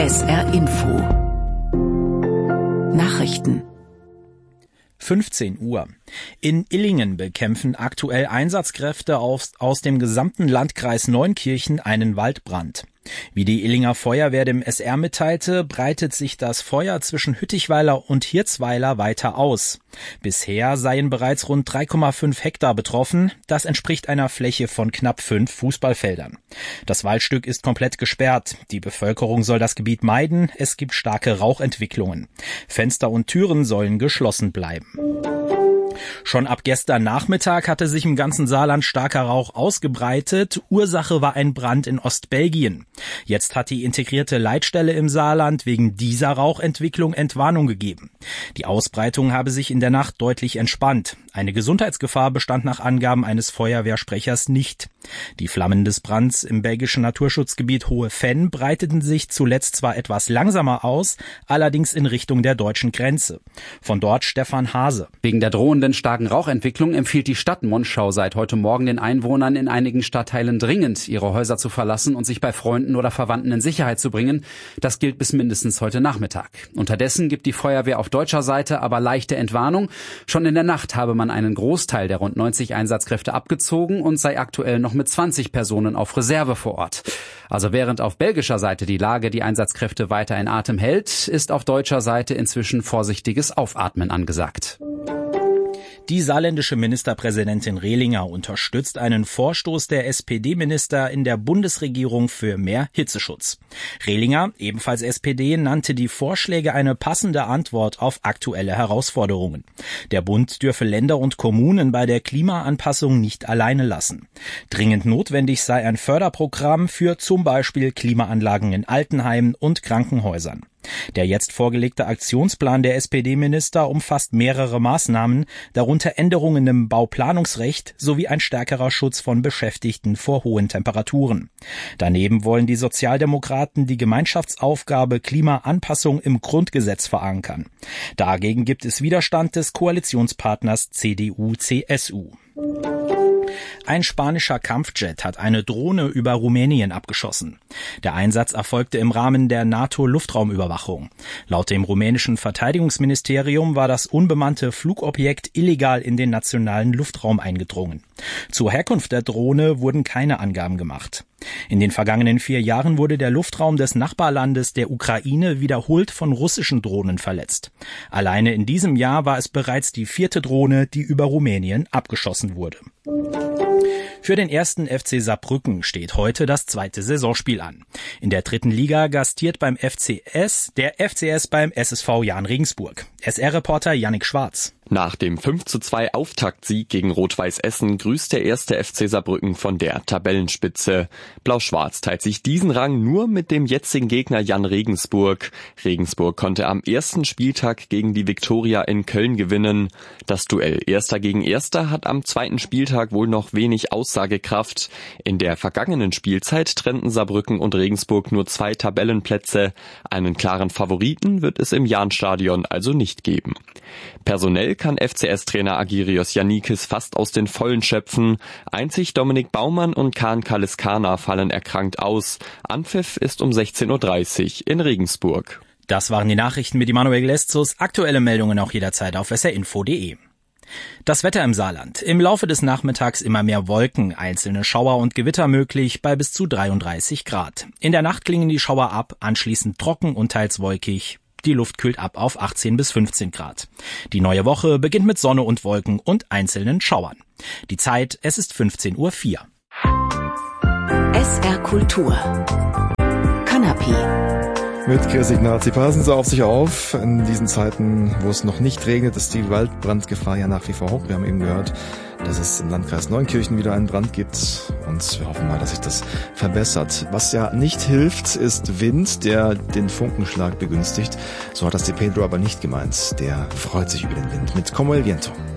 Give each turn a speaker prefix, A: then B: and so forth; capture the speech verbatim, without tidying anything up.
A: S R Info Nachrichten
B: fünfzehn Uhr. In Illingen bekämpfen aktuell Einsatzkräfte aus, aus dem gesamten Landkreis Neunkirchen einen Waldbrand. Wie die Illinger Feuerwehr dem S R mitteilte, breitet sich das Feuer zwischen Hüttichweiler und Hirzweiler weiter aus. Bisher seien bereits rund drei Komma fünf Hektar betroffen. Das entspricht einer Fläche von knapp fünf Fußballfeldern. Das Waldstück ist komplett gesperrt. Die Bevölkerung soll das Gebiet meiden. Es gibt starke Rauchentwicklungen. Fenster und Türen sollen geschlossen bleiben. Schon ab gestern Nachmittag hatte sich im ganzen Saarland starker Rauch ausgebreitet. Ursache war ein Brand in Ostbelgien. Jetzt hat die integrierte Leitstelle im Saarland wegen dieser Rauchentwicklung Entwarnung gegeben. Die Ausbreitung habe sich in der Nacht deutlich entspannt. Eine Gesundheitsgefahr bestand nach Angaben eines Feuerwehrsprechers nicht. Die Flammen des Brands im belgischen Naturschutzgebiet Hohe Venn breiteten sich zuletzt zwar etwas langsamer aus, allerdings in Richtung der deutschen Grenze. Von dort Stefan Hase.
C: Wegen der drohenden starken Rauchentwicklung empfiehlt die Stadt Monschau seit heute Morgen den Einwohnern in einigen Stadtteilen dringend, ihre Häuser zu verlassen und sich bei Freunden oder Verwandten in Sicherheit zu bringen. Das gilt bis mindestens heute Nachmittag. Unterdessen gibt die Feuerwehr auf deutscher Seite aber leichte Entwarnung. Schon in der Nacht habe man einen Großteil der rund neunzig Einsatzkräfte abgezogen und sei aktuell noch mit zwanzig Personen auf Reserve vor Ort. Also während auf belgischer Seite die Lage die Einsatzkräfte weiter in Atem hält, ist auf deutscher Seite inzwischen vorsichtiges Aufatmen angesagt.
B: Die saarländische Ministerpräsidentin Rehlinger unterstützt einen Vorstoß der S P D-Minister in der Bundesregierung für mehr Hitzeschutz. Rehlinger, ebenfalls S P D, nannte die Vorschläge eine passende Antwort auf aktuelle Herausforderungen. Der Bund dürfe Länder und Kommunen bei der Klimaanpassung nicht alleine lassen. Dringend notwendig sei ein Förderprogramm für zum Beispiel Klimaanlagen in Altenheimen und Krankenhäusern. Der jetzt vorgelegte Aktionsplan der S P D-Minister umfasst mehrere Maßnahmen, darunter Änderungen im Bauplanungsrecht sowie ein stärkerer Schutz von Beschäftigten vor hohen Temperaturen. Daneben wollen die Sozialdemokraten die Gemeinschaftsaufgabe Klimaanpassung im Grundgesetz verankern. Dagegen gibt es Widerstand des Koalitionspartners C D U C S U. Ein spanischer Kampfjet hat eine Drohne über Rumänien abgeschossen. Der Einsatz erfolgte im Rahmen der NATO-Luftraumüberwachung. Laut dem rumänischen Verteidigungsministerium war das unbemannte Flugobjekt illegal in den nationalen Luftraum eingedrungen. Zur Herkunft der Drohne wurden keine Angaben gemacht. In den vergangenen vier Jahren wurde der Luftraum des Nachbarlandes der Ukraine wiederholt von russischen Drohnen verletzt. Alleine in diesem Jahr war es bereits die vierte Drohne, die über Rumänien abgeschossen wurde. Für den ersten F C Saarbrücken steht heute das zweite Saisonspiel an. In der dritten Liga gastiert beim F C S der F C S beim S S V Jahn Regensburg. S R-Reporter Yannick Schwarz.
D: Nach dem fünf zu zwei Auftaktsieg gegen Rot-Weiß Essen grüßt der erste F C Saarbrücken von der Tabellenspitze. Blau-Schwarz teilt sich diesen Rang nur mit dem jetzigen Gegner Jahn Regensburg. Regensburg konnte am ersten Spieltag gegen die Viktoria in Köln gewinnen. Das Duell Erster gegen Erster hat am zweiten Spieltag wohl noch wenig Aussagekraft. In der vergangenen Spielzeit trennten Saarbrücken und Regensburg nur zwei Tabellenplätze. Einen klaren Favoriten wird es im Jahnstadion also nicht geben. Personell kann F C S-Trainer Agirios Yannikis fast aus den Vollen schöpfen. Einzig Dominik Baumann und Kaan Kaliskana fallen erkrankt aus. Anpfiff ist um sechzehn Uhr dreißig in Regensburg.
B: Das waren die Nachrichten mit Immanuel Gleszus. Aktuelle Meldungen auch jederzeit auf s r info punkt d e. Das Wetter im Saarland. Im Laufe des Nachmittags immer mehr Wolken, einzelne Schauer und Gewitter möglich bei bis zu dreiunddreißig Grad. In der Nacht klingen die Schauer ab, anschließend trocken und teils wolkig. Die Luft kühlt ab auf achtzehn bis fünfzehn Grad. Die neue Woche beginnt mit Sonne und Wolken und einzelnen Schauern. Die Zeit, es ist fünfzehn Uhr vier.
A: S R Kultur Kanapé
E: Mit Chris Ignazi. Passen Sie auf sich auf. In diesen Zeiten, wo es noch nicht regnet, ist die Waldbrandgefahr ja nach wie vor hoch. Wir haben eben gehört, dass es im Landkreis Neunkirchen wieder einen Brand gibt. Und wir hoffen mal, dass sich das verbessert. Was ja nicht hilft, ist Wind, der den Funkenschlag begünstigt. So hat das de Pedro aber nicht gemeint. Der freut sich über den Wind mit Como el Viento.